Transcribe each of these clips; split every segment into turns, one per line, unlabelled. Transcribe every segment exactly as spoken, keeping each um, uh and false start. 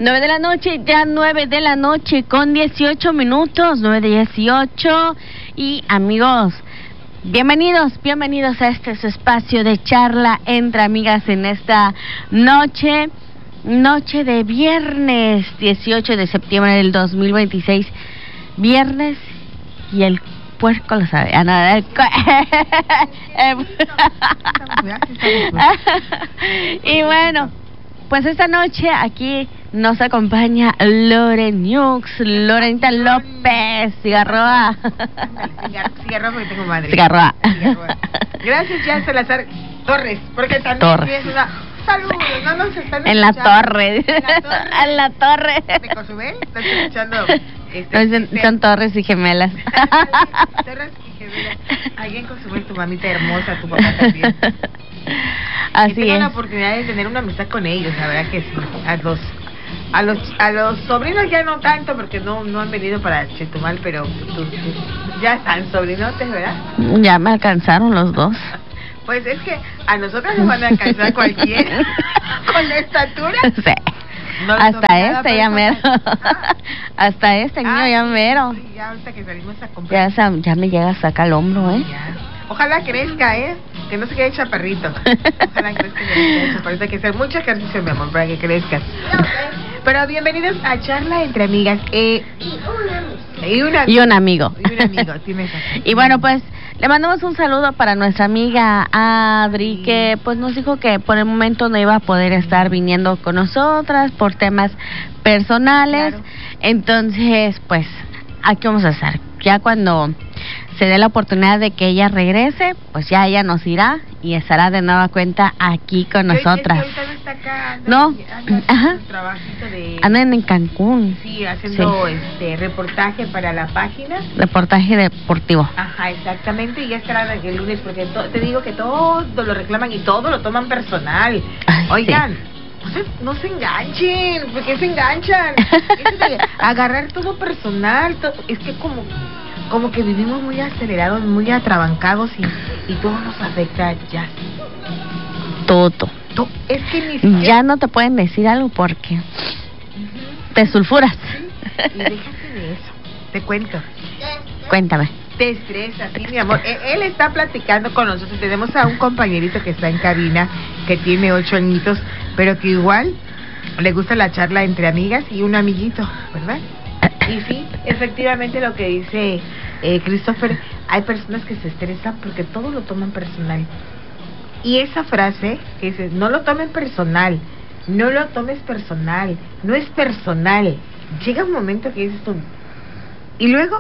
nueve de la noche, ya nueve de la noche con dieciocho minutos, nueve de dieciocho. Y amigos, bienvenidos, bienvenidos a este su espacio de charla entre amigas en esta noche, noche de viernes dieciocho de septiembre del dos mil veintiséis. Viernes y el puerco lo sabe. Ah, no, el y bueno, pues esta noche aquí nos acompaña Loren Nux, Lorenita López, Cigarroa.
Cigarroa porque tengo madre.
Cigarroa.
Gracias, ya Salazar Torres, porque también
Torres.
es una... Saludos, no nos están
en la torre.
En la torre.
En la torre.
¿De Cozumel? ¿Estás escuchando? Este,
no, son,
este...
son torres y gemelas.
Torres y gemelas. Ahí en Cozumel, tu mamita hermosa, tu papá también.
Así
y tengo
es.
la oportunidad de tener una amistad con ellos, la verdad que sí. A los a los a los sobrinos ya no tanto porque no no han venido para Chetumal, pero tú, tú, ya están sobrinotes, ¿verdad?
Ya me alcanzaron los dos.
Pues es que a nosotras nos van a alcanzar cualquiera con la estatura.
Sí. No hasta este ya mero. Ah. Hasta este niño ah, ya mero.
Sí, ya ahorita que salimos a comprar.
Ya, ya me llega a sacar el hombro, ¿eh?
Ya. Ojalá crezca, ¿eh? Que no se quede chaparrito. Ojalá crezca el chaparrito. Hay que hacer mucho ejercicio, mi amor, para que crezcas. Pero bienvenidos a Charla Entre Amigas. Eh, y, una,
y un amigo.
Y un amigo, tienes razón.
Y bueno, pues le mandamos un saludo para nuestra amiga Adri, que pues nos dijo que por el momento no iba a poder estar viniendo con nosotras por temas personales. Claro. Entonces, pues, aquí vamos a estar. Ya cuando se dé la oportunidad de que ella regrese, pues ya ella nos irá y estará de nueva cuenta aquí con nosotras.
Es que ahorita no está acá, anda,
no,
anda
ajá,
trabajito de...
andan en Cancún.
Sí, haciendo
sí.
este reportaje para la página.
Reportaje deportivo.
Ajá, exactamente, y ya estará el lunes, porque to, te digo que todo lo reclaman y todo lo toman personal. Ay, oigan, sí. No se, no se enganchen, porque se enganchan. de agarrar todo personal, todo, es que como... como que vivimos muy acelerados, muy atrabancados y, y todo nos afecta ya.
Todo.
To, es que ni siquiera...
Ya no te pueden decir algo porque uh-huh. te sulfuras.
Sí. Y déjate de eso, te cuento.
Cuéntame.
Te estresas, sí, mi amor. Él, él está platicando con nosotros. Tenemos a un compañerito que está en cabina, que tiene ocho añitos, pero que igual le gusta la charla entre amigas y un amiguito, ¿verdad? Y sí, efectivamente lo que dice eh, Christopher, hay personas que se estresan porque todo lo toman personal. Y esa frase que dice, no lo tomen personal, no lo tomes personal, no es personal. Llega un momento que dices tú, ¿y luego?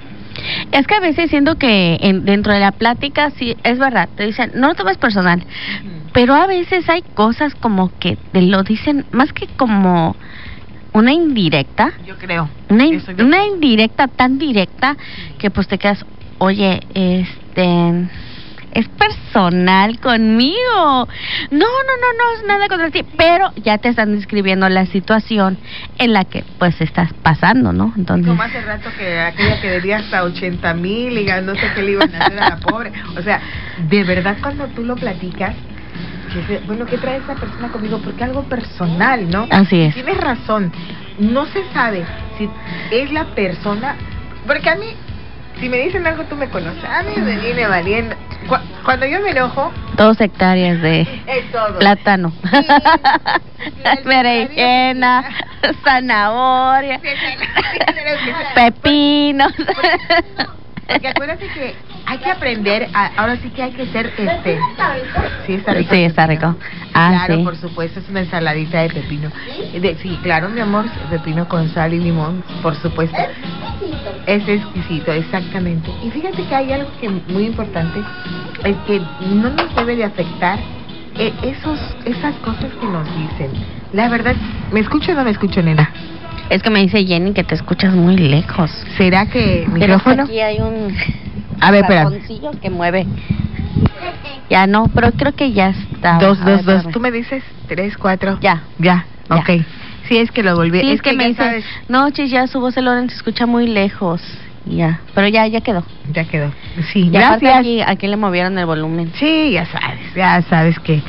Es que a veces siento que en, dentro de la plática, sí, es verdad, te dicen, no lo tomes personal, uh-huh. pero a veces hay cosas como que te lo dicen, más que como... una indirecta,
yo creo,
una, in, yo una creo. indirecta tan directa que pues te quedas, oye, este, es personal conmigo, no, no, no, no es nada contra ti, pero ya te están describiendo la situación en la que pues estás pasando, ¿no? Entonces,
como hace rato que aquella que debía hasta ochenta mil y no sé qué le iban a hacer a la pobre, o sea, de verdad cuando tú lo platicas, bueno, ¿qué trae esta persona conmigo? Porque algo personal, ¿no?
Así es.
Tienes razón. No se sabe si es la persona... Porque a mí, si me dicen algo, tú me conoces. A mí me viene valiendo. Cu- cuando yo me enojo...
Dos hectáreas de
es todo.
Plátano. Sí, berenjena, zanahoria, pepinos.
Porque acuérdate que hay que aprender, a, ahora sí que hay que ser este... Sí, está rico.
Sí, está rico. Ah,
claro,
sí.
por supuesto, es una ensaladita de pepino. De, sí, claro, mi amor, pepino con sal y limón, por supuesto. Es exquisito, exactamente. Y fíjate que hay algo que muy importante, es que no nos debe de afectar eh, esos esas cosas que nos dicen. La verdad, ¿me escucho o no me escucho, nena?
Es que me dice Jenny que te escuchas muy lejos.
¿Será que
micrófono? Aquí hay un
a ver, espera.
que mueve. Ya no, pero creo que ya está.
Dos, dos, ver, dos. ¿Tú me dices? Tres, cuatro.
Ya.
Ya, ya. Ok. Sí, es que lo volví.
Sí, es,
es
que,
que
me dice, sabes. No, chis, ya su voz de Loren se escucha muy lejos. Ya, pero ya, ya quedó.
Ya quedó. Sí,
ya
gracias.
Aquí, aquí le movieron el volumen.
Sí, ya sabes, ya sabes que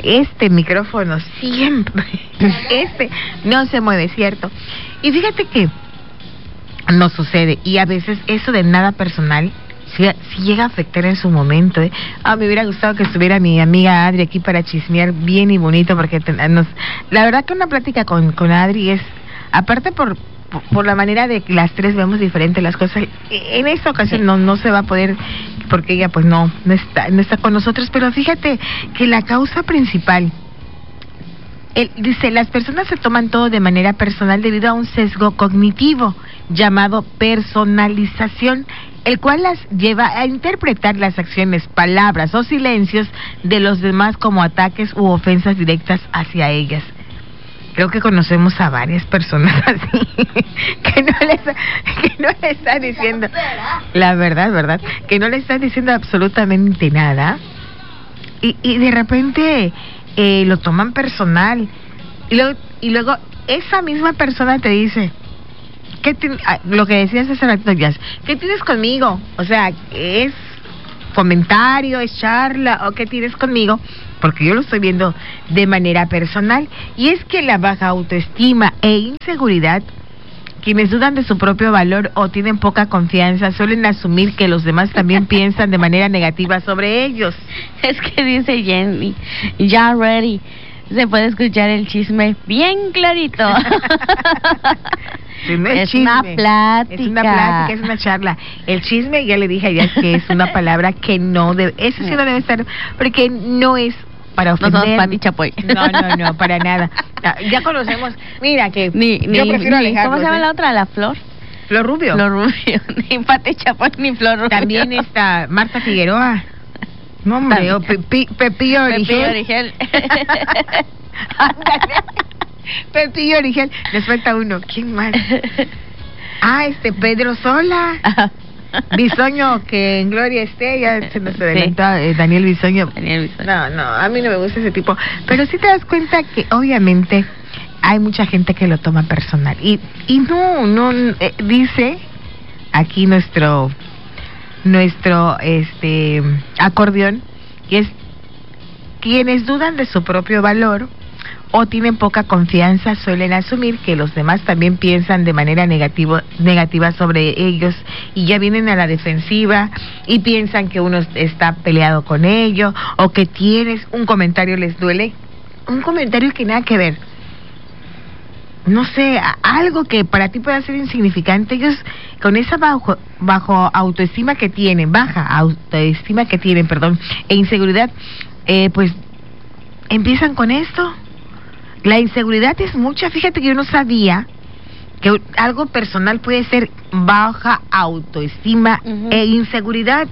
este micrófono siempre, este no se mueve, ¿cierto? Y fíjate que nos sucede, y a veces eso de nada personal si, si llega a afectar en su momento, ¿eh? Ah, me hubiera gustado que estuviera mi amiga Adri aquí para chismear bien y bonito, porque te, nos, la verdad que una plática con, con Adri es, aparte por, por, por la manera de que las tres vemos diferente las cosas, en esta ocasión no, no se va a poder, porque ella pues no, no está, no está con nosotros, pero fíjate que la causa principal, él dice, las personas se toman todo de manera personal debido a un sesgo cognitivo llamado personalización, el cual las lleva a interpretar las acciones, palabras o silencios de los demás como ataques u ofensas directas hacia ellas. Creo que conocemos a varias personas así, que no les, que no le están diciendo, la verdad, verdad, que no le están diciendo absolutamente nada, y, y de repente eh, lo toman personal, y luego, y luego esa misma persona te dice, ¿qué te, lo que decías hace ratito, Jazz, ¿qué tienes conmigo? O sea, ¿es comentario, es charla, o qué tienes conmigo? Porque yo lo estoy viendo de manera personal. Y es que la baja autoestima e inseguridad, quienes dudan de su propio valor o tienen poca confianza, suelen asumir que los demás también piensan de manera negativa sobre ellos.
Es que dice Jenny, ya ready, se puede escuchar el chisme bien clarito.
Sí, no es,
es
chisme,
una plática.
Es una plática, es una charla. El chisme, ya le dije ayer que es una palabra que no debe, eso sí no debe estar, porque no es para ofender.
No somos Pati Chapoy.
No, no, no, para nada. Ya conocemos, mira que
ni,
yo
ni,
prefiero
ni,
alejarnos.
¿Cómo se llama
¿eh?
la otra? ¿La Flor?
Flor Rubio.
Flor Rubio. Ni Pati Chapoy ni Flor Rubio.
También está Marta Figueroa. No, hombre, o Pepi, Pepillo Origel.
Pepillo Origel.
Pepillo Origel. Les falta uno. ¿Quién más? Ah, este Pedro Sola. Bisoño, que en gloria esté, ya se nos adelantó, sí. eh, Daniel Bisoño.
Daniel Bisoño.
No, no, a mí no me gusta ese tipo. Pero sí te das cuenta que obviamente hay mucha gente que lo toma personal. Y, y no, no, eh, dice aquí nuestro, nuestro este acordeón, que es quienes dudan de su propio valor o tienen poca confianza suelen asumir que los demás también piensan de manera negativo, negativa sobre ellos y ya vienen a la defensiva y piensan que uno está peleado con ellos o que tienes un comentario les duele, un comentario que nada que ver, no sé, algo que para ti pueda ser insignificante, ellos con esa bajo, bajo autoestima que tienen, baja autoestima que tienen, perdón, e inseguridad, eh, pues empiezan con esto. La inseguridad es mucha. Fíjate que yo no sabía que algo personal puede ser baja autoestima uh-huh. e inseguridad.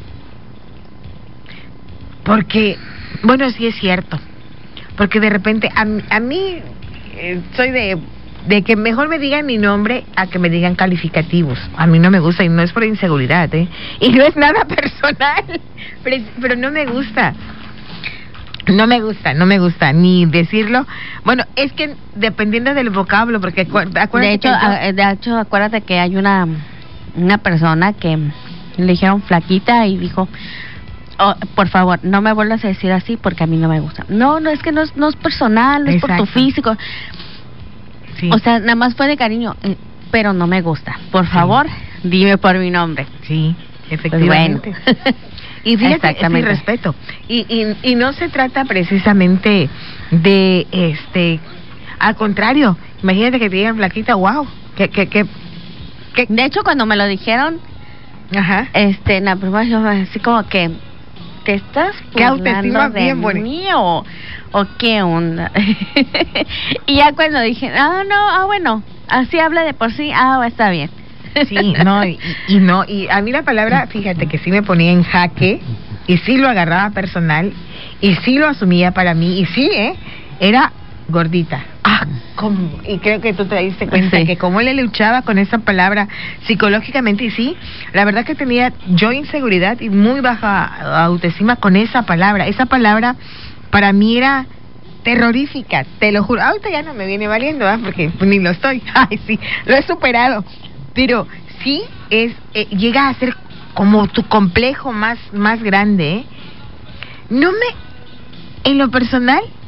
Porque, bueno, sí es cierto. Porque de repente, a, a mí, eh, soy de, de que mejor me digan mi nombre a que me digan calificativos. A mí no me gusta y no es por inseguridad, ¿eh? Y no es nada personal, pero, pero no me gusta. No me gusta, no me gusta ni decirlo. Bueno, es que dependiendo del vocablo, porque acuérdate
de hecho,
que
yo... de hecho, acuérdate que hay una una persona que le dijeron flaquita y dijo, oh, por favor, no me vuelvas a decir así porque a mí no me gusta. No, no, es que no es, no es personal, no es por tu físico. Sí. O sea, nada más fue de cariño, pero no me gusta. Por favor, sí. Dime por mi nombre.
Sí, efectivamente. Pues bueno. Y fíjate, es mi respeto. Y, y, y no se trata precisamente de, este, al contrario, imagínate que te digan flaquita, wow, que, que, que, que.
De hecho, cuando me lo dijeron,
ajá,
este, en la prueba yo así como que, ¿te estás
qué autoestima
de
bien buena
mí o, o qué onda? Y ya cuando dije, ah, no, ah, bueno, así habla de por sí, ah, está bien.
Sí, no, y, y no, y a mí la palabra, fíjate que sí me ponía en jaque, y sí lo agarraba personal, y sí lo asumía para mí, y sí, ¿eh? Era gordita. Ah, ¿cómo? Y creo que tú te diste cuenta sí. que como le luchaba con esa palabra psicológicamente, y sí, la verdad que tenía yo inseguridad y muy baja autoestima con esa palabra. Esa palabra para mí era terrorífica, te lo juro. Ahorita ya no me viene valiendo, ¿eh? Porque ni lo estoy. Ay, sí, lo he superado. Pero sí es eh, llega a ser como tu complejo más más grande, ¿eh? No me, en lo personal,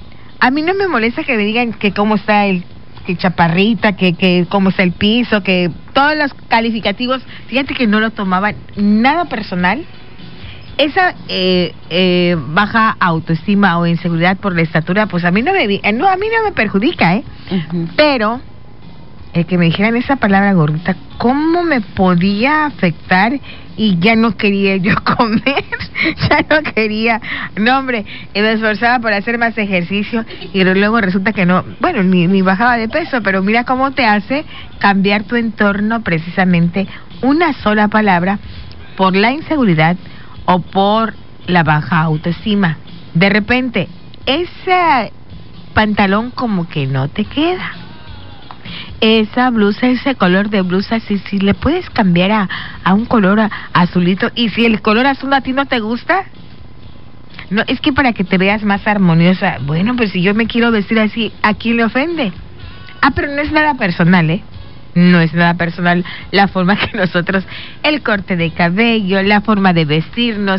a mí no me molesta que me digan que cómo está el que chaparrita, que, que cómo está el piso, que todos los calificativos, fíjate que no lo tomaban nada personal. Esa eh, eh, baja autoestima o inseguridad por la estatura, pues a mí no me, no, a mí no me perjudica, ¿eh? Uh-huh. Pero el que me dijeran esa palabra gordita, ¿cómo me podía afectar? Y ya no quería yo comer, ya no quería, no hombre, y me esforzaba por hacer más ejercicio y luego resulta que no, bueno, ni, ni bajaba de peso, pero mira cómo te hace cambiar tu entorno precisamente una sola palabra por la inseguridad o por la baja autoestima. De repente, ese pantalón como que no te queda. Esa blusa, ese color de blusa, si, si le puedes cambiar a, a un color a, azulito, y si el color azul a ti no te gusta, no, es que para que te veas más armoniosa, bueno, pues si yo me quiero vestir así, ¿a quién le ofende? Ah, pero no es nada personal, ¿eh? No es nada personal la forma que nosotros, el corte de cabello, la forma de vestirnos,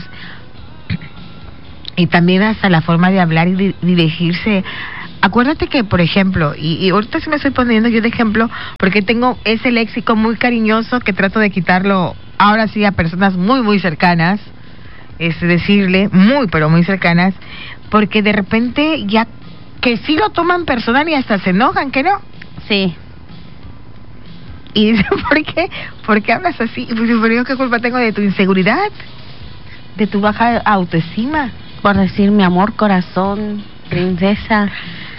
y también hasta la forma de hablar y de, dirigirse. Acuérdate que, por ejemplo, y, y ahorita sí me estoy poniendo yo de ejemplo, porque tengo ese léxico muy cariñoso que trato de quitarlo ahora sí a personas muy, muy cercanas, es decirle, muy, pero muy cercanas, porque de repente ya que sí lo toman personal y hasta se enojan, ¿que no?
Sí.
¿Y por qué? ¿Por qué hablas así? Pues yo, ¿qué culpa tengo de tu inseguridad? De tu baja autoestima.
Por decir mi amor, corazón, princesa.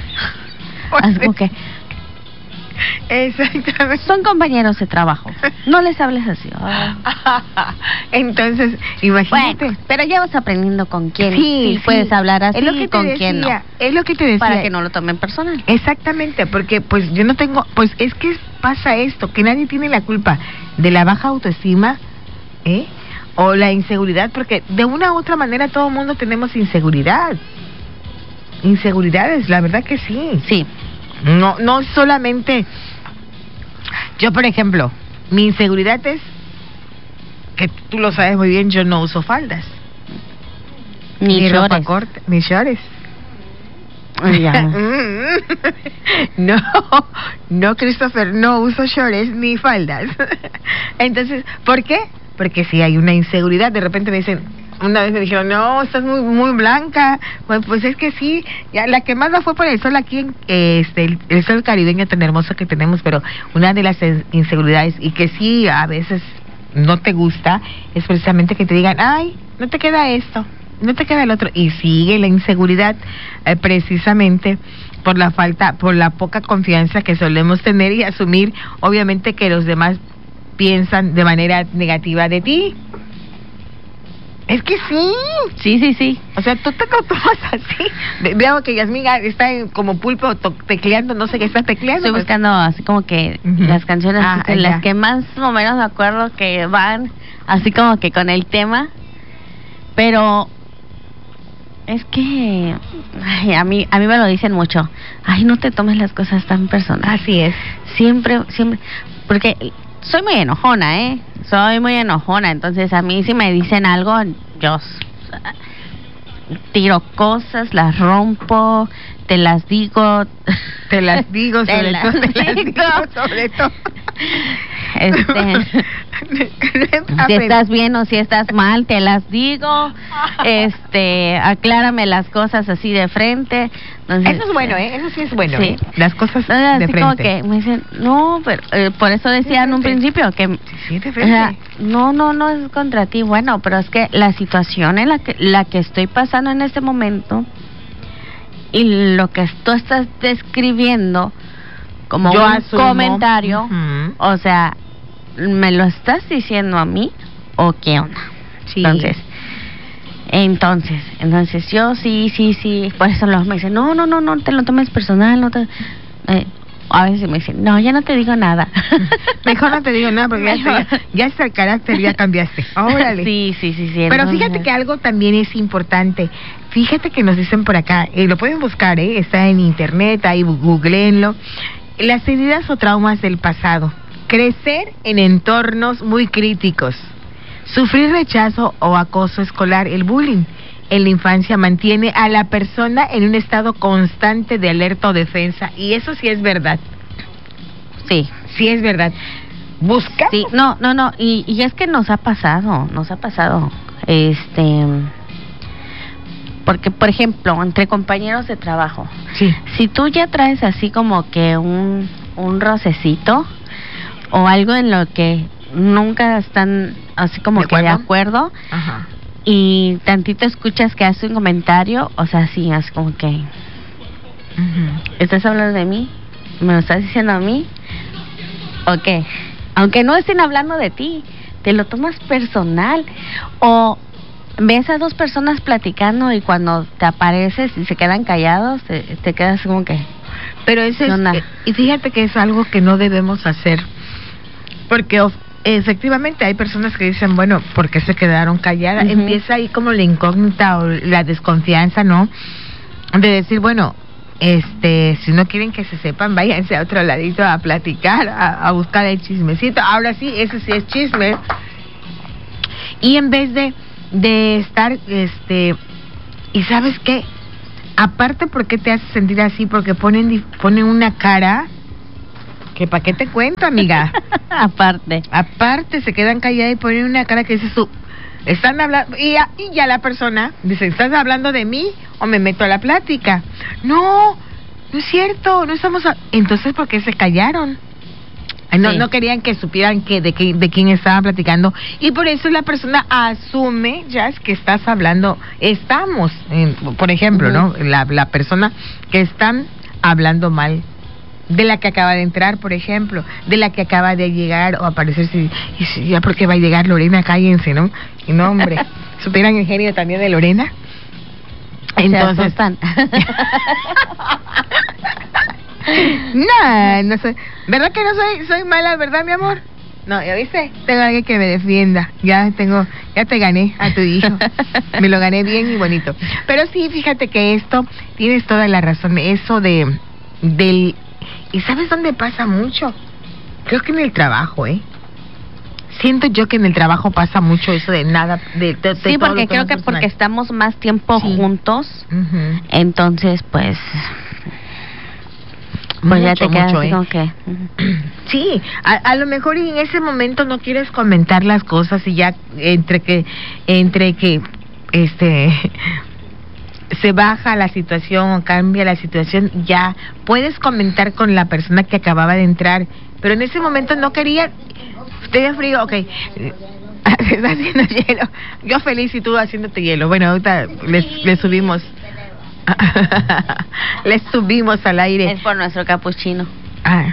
Algo que...
Exactamente.
Son compañeros de trabajo. No les hables así. Oh.
Entonces, imagínate.
Bueno, pero ya vas aprendiendo con quién
sí,
sí,
sí.
puedes hablar así
es lo que
y con
decía,
quién no.
Es lo que te decía.
Para que no lo tomen personal.
Exactamente, porque pues yo no tengo... Pues es que pasa esto, que nadie tiene la culpa de la baja autoestima, ¿eh? O la inseguridad, porque de una u otra manera todo el mundo tenemos inseguridad. Inseguridades, la verdad que sí.
Sí.
No, no solamente... Yo, por ejemplo, mi inseguridad es que tú lo sabes muy bien, yo no uso faldas.
Ni,
ni ropa
shorts.
corta, ni shorts.
Ya.
No, no, Christopher, no uso shorts ni faldas. Entonces, ¿por qué? Porque si hay una inseguridad, de repente me dicen, una vez me dijeron, no, estás muy muy blanca. Pues, pues es que sí, ya la quemada fue por el sol aquí, en este el, el sol caribeño tan hermoso que tenemos, pero una de las inseguridades, y que sí a veces no te gusta, es precisamente que te digan, ay, no te queda esto, no te queda el otro, y sigue la inseguridad, eh, precisamente por la falta, por la poca confianza que solemos tener y asumir, obviamente, que los demás piensan de manera negativa de ti. Es que sí.
Sí, sí, sí.
O sea, tú te lo tomas así. Ve- Veo que Yasmín está en- como pulpo to- tecleando, no sé qué está tecleando.
Estoy
pues.
buscando así como que
Ujú.
las canciones
Ah,
que-
ya.
las que más o menos me acuerdo que van así como que con el tema, pero es que ay, a mí a mí me lo dicen mucho. Ay, no te tomes las cosas tan personales.
Así es.
Siempre siempre porque soy muy enojona, ¿eh? Soy muy enojona, entonces a mí si me dicen algo, yo s- tiro cosas, las rompo, te las digo.
Te las digo,
Te
sobre
las
todo. Te las
digo.
digo, sobre todo.
Este, si estás bien o si estás mal, te las digo. Este, aclárame las cosas así de frente. Entonces,
Eso es bueno, ¿eh? Eso sí es bueno,
Sí.
¿eh? Las cosas
Entonces,
de
así
frente.
como que me dicen, no, pero eh, por eso decía en un
frente.
principio que
Sí, de
o sea,
frente.
no, no, no es contra ti. Bueno, pero es que la situación en la que la que estoy pasando en este momento y lo que tú estás describiendo como
Yo
un
asumo.
comentario,
Ujú.
o sea, ¿me lo estás diciendo a mí o qué onda?
Sí.
Entonces, entonces, entonces yo sí, sí, sí, por eso los me dicen, no, no, no, no te lo tomes personal, no te... Eh, a veces me dicen, no, ya no te digo nada.
Mejor no te digo nada porque ya,
Mejor.
está- ya está el carácter, ya cambiaste. Órale.
Sí, sí, sí, sí.
Pero
entonces-
fíjate que algo también es importante. Fíjate que nos dicen por acá, eh, lo pueden buscar, eh, está en internet, ahí gu- googleenlo. Las heridas o traumas del pasado. Crecer en entornos muy críticos. Sufrir rechazo o acoso escolar, el bullying. en la infancia mantiene a la persona en un estado constante de alerta o defensa, y eso sí es verdad.
Sí.
Sí es verdad. Busca.
Sí, no, no, no, y, y es que nos ha pasado, nos ha pasado, este, porque, por ejemplo, entre compañeros de trabajo,
sí.
Si tú ya traes así como que un, un rocecito o algo en lo que nunca están así como
¿De
que
acuerdo?
de acuerdo,
Ajá.
y tantito escuchas que hace un comentario, o sea, sí, es como que,
Uh-huh.
¿estás hablando de mí? ¿Me lo estás diciendo a mí? ¿O qué? Aunque no estén hablando de ti, te lo tomas personal. O ves a dos personas platicando y cuando te apareces y se quedan callados, te, te quedas como que...
Pero eso es...
no,
eh, y fíjate que es algo que no debemos hacer. Porque of, efectivamente hay personas que dicen, bueno, ¿por qué se quedaron calladas? Uh-huh. Empieza ahí como la incógnita o la desconfianza, ¿no? De decir, bueno... Este, si no quieren que se sepan, váyanse a otro ladito a platicar, a, a buscar el chismecito. Ahora sí, ese sí es chisme. Y en vez de, de estar, este, y ¿sabes qué? Aparte, ¿por qué te hace sentir así? Porque ponen, ponen una cara que ¿para qué te cuento, amiga?
Aparte.
Aparte, se quedan calladas y ponen una cara que dices tú, están hablando, y ya, y ya la persona dice, ¿estás hablando de mí o me meto a la plática? No, no es cierto, no estamos a... Entonces, ¿por qué se callaron? No, sí. no querían que supieran que de, que de quién estaban platicando, y por eso la persona asume, ya es que estás hablando, estamos, en, por ejemplo, uh-huh. ¿no? La, la persona que están hablando mal de la que acaba de entrar, por ejemplo, de la que acaba de llegar o aparecerse, y si, ya porque va a llegar Lorena, cállense, ¿no? Y no, hombre, supieran el genio también de Lorena. Entonces, no, no soy, ¿verdad que no soy soy mala, verdad, mi amor? No, ¿ya viste? Tengo alguien que me defienda. Ya tengo, ya te gané a tu hijo. Me lo gané bien y bonito. Pero sí, fíjate que esto, tienes toda la razón, eso de del... ¿Y sabes dónde pasa mucho? Creo que en el trabajo, ¿eh? Siento yo que en el trabajo pasa mucho eso de nada, de, de, de
sí,
todo
porque
lo que
creo que
personal.
Porque estamos más tiempo sí. juntos,
uh-huh.
entonces pues... Pues mucho, ya te quedas mucho, ¿eh? Como que... Uh-huh.
Sí, a, a lo mejor en ese momento no quieres comentar las cosas y ya entre que, entre que, este... se baja la situación o cambia la situación, ya puedes comentar con la persona que acababa de entrar, pero en ese momento no quería. ¿Tenía frío? Ok. Se está haciendo hielo. Yo feliz y tú haciéndote hielo. Bueno, ahorita les, les subimos. Les subimos al aire.
Es por nuestro capuchino.
Ah.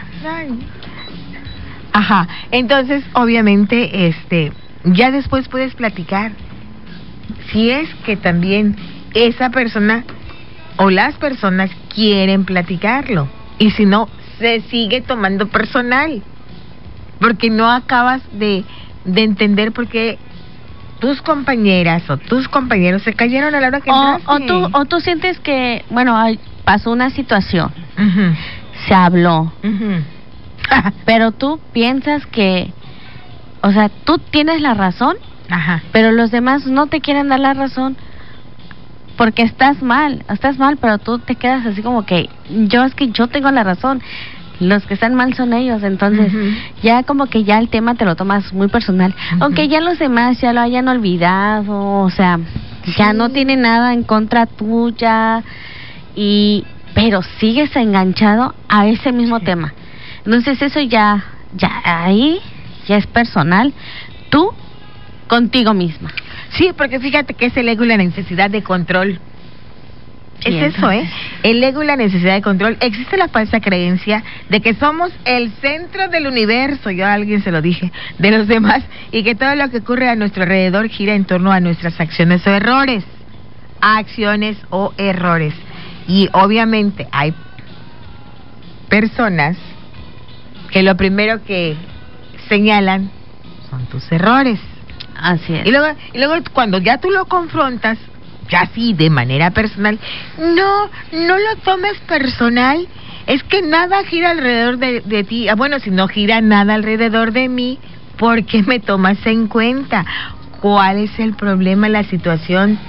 Ajá. Entonces, obviamente, este, ya después puedes platicar. Si es que también esa persona o las personas quieren platicarlo, y si no, se sigue tomando personal, porque no acabas de, de entender por qué tus compañeras o tus compañeros se cayeron a la hora que
o,
entraste.
o tú o tú sientes que, bueno, hay, pasó una situación,
uh-huh.
se habló,
uh-huh.
pero tú piensas que, o sea, tú tienes la razón,
ajá.
pero los demás no te quieren dar la razón porque estás mal, estás mal, pero tú te quedas así como que yo es que yo tengo la razón, los que están mal son ellos, entonces uh-huh. ya como que ya el tema te lo tomas muy personal, uh-huh. aunque ya los demás ya lo hayan olvidado, o sea, sí. ya no tiene nada en contra tuya, y pero sigues enganchado a ese mismo sí. tema, entonces eso ya, ya ahí ya es personal, tú contigo misma.
Sí, porque fíjate que es el ego y la necesidad de control. Sí, es eso, ¿eh? El ego y la necesidad de control. Existe la falsa creencia de que somos el centro del universo, yo a alguien se lo dije, de los demás, y que todo lo que ocurre a nuestro alrededor gira en torno a nuestras acciones o errores. Acciones o errores. Y obviamente hay personas que lo primero que señalan son tus errores.
Así es.
Y luego, y luego cuando ya tú lo confrontas, ya sí, de manera personal, no, no lo tomes personal, es que nada gira alrededor de, de ti, ah, bueno, si no gira nada alrededor de mí, ¿por qué me tomas en cuenta? ¿Cuál es el problema, la situación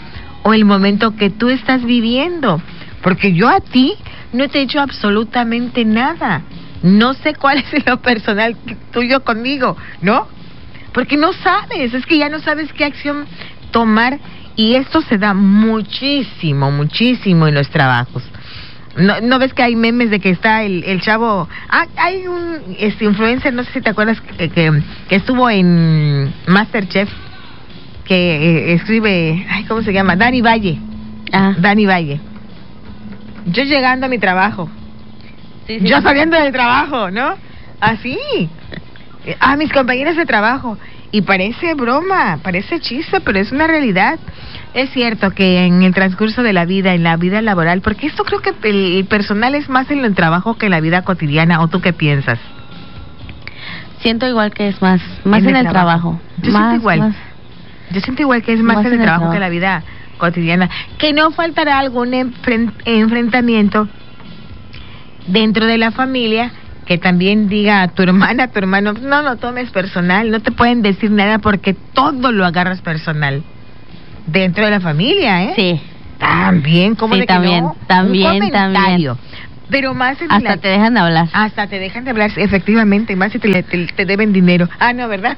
o el momento que tú estás viviendo. Porque yo a ti no te he hecho absolutamente nada. No sé cuál es lo personal tuyo conmigo, ¿no? Porque no sabes, es que ya no sabes qué acción tomar, y esto se da muchísimo, muchísimo en los trabajos. ¿No, no ves que hay memes de que está el, el chavo? Ah, hay un este influencer, no sé si te acuerdas, que, que, que estuvo en MasterChef, que eh, escribe, ay, ¿cómo se llama? Dani Valle.
Ah.
Dani Valle. Yo llegando a mi trabajo.
Sí, sí,
Yo
sí.
saliendo del trabajo, ¿no? Así. A mis compañeras de trabajo. Y parece broma, parece chiste, pero es una realidad. Es cierto que en el transcurso de la vida, en la vida laboral, porque esto creo que el personal es más en el trabajo que en la vida cotidiana, ¿o tú qué piensas?
Siento igual que es más, más en, en el, el trabajo. trabajo.
Yo
más,
siento igual.
Más,
Yo siento igual que es más, más en el, el trabajo, trabajo que en la vida cotidiana. Que no faltará algún enfren- enfrentamiento dentro de la familia, que también diga a tu hermana, a tu hermano, no lo tomes personal, no te pueden decir nada porque todo lo agarras personal. Dentro de la familia, ¿eh?
Sí.
También, ¿cómo
sí,
de que
también,
no?
también,
Un comentario.
también.
Pero más en
hasta
la...
te dejan de hablar.
Hasta te dejan de hablar, efectivamente, más si te, te, te deben dinero. Ah, no, ¿verdad?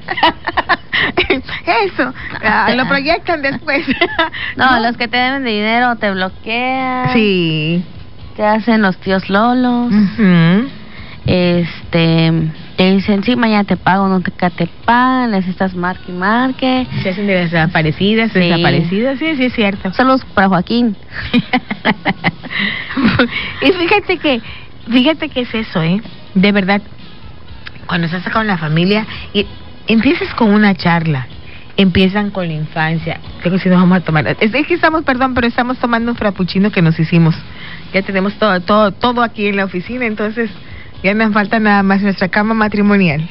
Eso, ah, lo proyectan después.
no, no, los que te deben de dinero te bloquean.
Sí.
Te hacen los tíos lolos.
Uh-huh.
Este, te dicen, sí, mañana te pago, no te, te pagan, les estás marque y marque.
Se hacen desaparecidas, sí. desaparecidas, sí, sí, es cierto.
Saludos para Joaquín.
Y fíjate que, fíjate que es eso, ¿eh? De verdad, cuando estás con la familia, y empiezas con una charla, empiezan con la infancia. Creo que si nos vamos a tomar, es que estamos, perdón, pero estamos tomando un frappuccino que nos hicimos. Ya tenemos todo, todo, todo aquí en la oficina, entonces ya nos falta nada más nuestra cama matrimonial.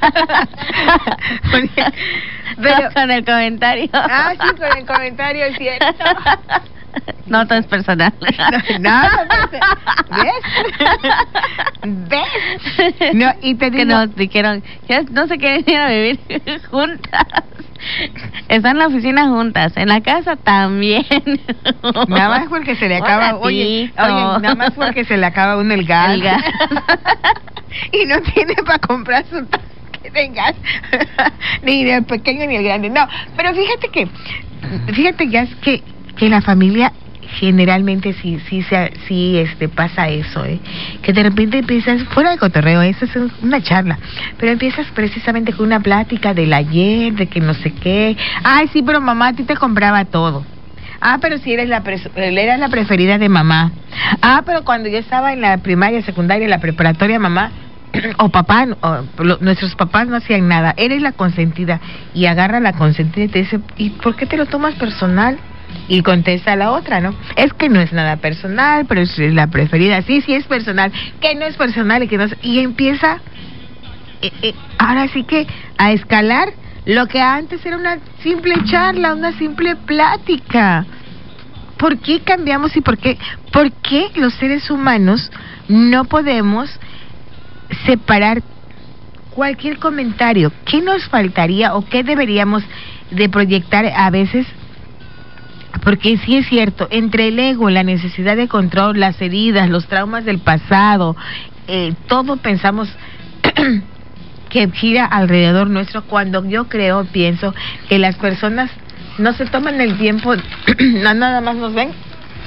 Pero, con el comentario.
Ah, sí, con el comentario, es cierto.
No, todo es personal.
No, no, ¿ves? ¿Ves? No, y te digo...
Que nos dijeron, ya no se quieren ir a vivir juntas. Están en la oficina juntas, en la casa también.
Nada más porque se le acaba, oye, oye, nada más porque se le acaba uno el gas. El gas. Y no tiene para comprar su tanque de gas. Ni el pequeño ni el grande. No, pero fíjate que, fíjate ya es que, que la familia generalmente sí, sí, sí, sí este, pasa eso, ¿eh? Que de repente empiezas, fuera de cotorreo, eso es una charla, pero empiezas precisamente con una plática del ayer, de que no sé qué. Ay, sí, pero mamá a ti te compraba todo. Ah, pero si eres la, pre- eras la preferida de mamá. Ah, pero cuando yo estaba en la primaria, secundaria, la preparatoria, mamá o papá, o, lo, nuestros papás no hacían nada. Eres la consentida. Y agarra la consentida y te dice, ¿y por qué te lo tomas personal? Y contesta la otra, ¿no? Es que no es nada personal, pero es la preferida. Sí, sí es personal. Que no es personal y que no es... Y empieza, eh, eh, ahora sí que, a escalar lo que antes era una simple charla, una simple plática. ¿Por qué cambiamos y por qué, por qué los seres humanos no podemos separar cualquier comentario? ¿Qué nos faltaría o qué deberíamos de proyectar a veces? Porque sí es cierto, entre el ego, la necesidad de control, las heridas, los traumas del pasado, eh, todo pensamos que gira alrededor nuestro, cuando yo creo, pienso que las personas no se toman el tiempo, no, nada más nos ven,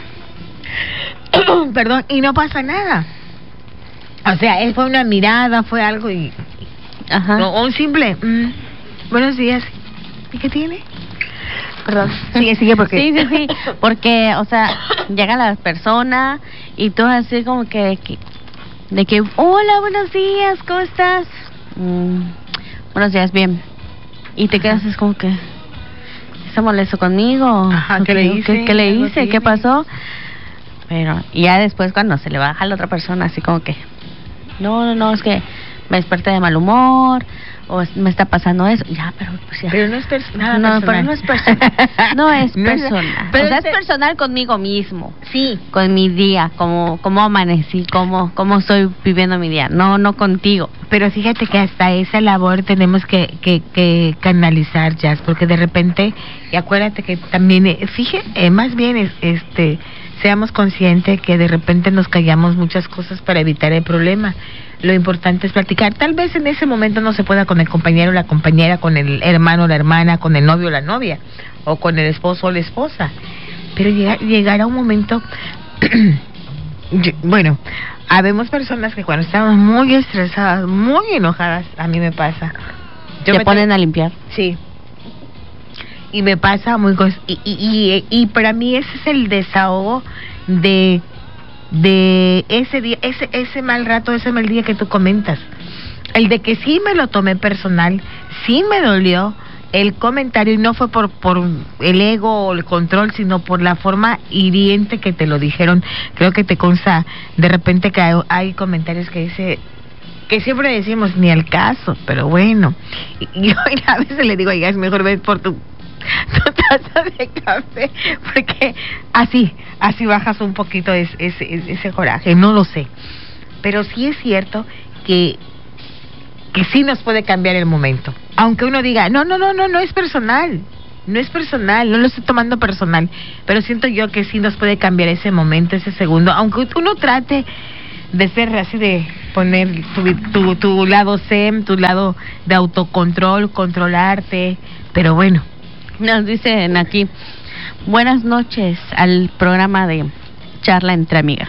perdón, y no pasa nada. O sea, él fue una mirada, fue algo y...
Ajá.
O un simple, mm, buenos días, ¿y qué tiene? Perdón, sigue, sigue porque...
Sí, sí, sí, porque, o sea, llega la persona y tú así como que de que, de que hola, buenos días, ¿cómo estás? Mm, buenos días, bien. Y te quedas es como que, ¿está molesto conmigo?
Ajá, ¿qué le hice?
¿Qué, qué le hice? ¿Qué pasó? Pero, y ya después cuando se le baja a la otra persona, así como que, no, no, no, es que me desperté de mal humor, o me está pasando eso, ya, pero pues ya.
Pero no es personal.
No, pero no es personal. No es
No es-
personal.
pero
o sea,
este-
es personal conmigo mismo.
Sí.
Con mi día, como cómo amanecí, cómo cómo estoy viviendo mi día. No, no contigo.
Pero fíjate que hasta esa labor tenemos que, que, que canalizar, Jazz, porque de repente, y acuérdate que también, eh, fíjate, eh, más bien, es, este, seamos conscientes que de repente nos callamos muchas cosas para evitar el problema. Lo importante es platicar. Tal vez en ese momento no se pueda con el compañero o la compañera, con el hermano o la hermana, con el novio o la novia, o con el esposo o la esposa. Pero llegar, llegará un momento, yo- bueno, habemos personas que cuando estamos muy estresadas, muy enojadas, a mí me pasa. Yo
Te
me
ponen
tengo-
a limpiar.
Sí. Y me pasa muy cos y, y, y, y para mí ese es el desahogo de de ese día, ese ese mal rato, ese mal día que tú comentas. El de que sí me lo tomé personal, sí me dolió el comentario, y no fue por por el ego o el control, sino por la forma hiriente que te lo dijeron. Creo que te consta de repente que hay, hay comentarios que dice que siempre decimos ni al caso, pero bueno. Y, y yo a veces le digo, oiga, es mejor ver por tu, tu taza de café, porque así, así bajas un poquito ese, ese, ese coraje, no lo sé. Pero sí es cierto que que sí nos puede cambiar el momento. Aunque uno diga, no, no, no, no, no es personal. No es personal, no lo estoy tomando personal. Pero siento yo que sí nos puede cambiar ese momento, ese segundo. Aunque uno trate de ser así, de poner tu, tu, tu lado zen, tu lado de autocontrol, controlarte. Pero bueno.
Nos dicen aquí, buenas noches al programa de Charla entre Amigas.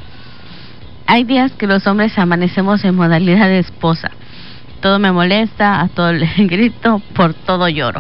Hay días que los hombres amanecemos en modalidad de esposa. Todo me molesta, a todo le grito, por todo lloro.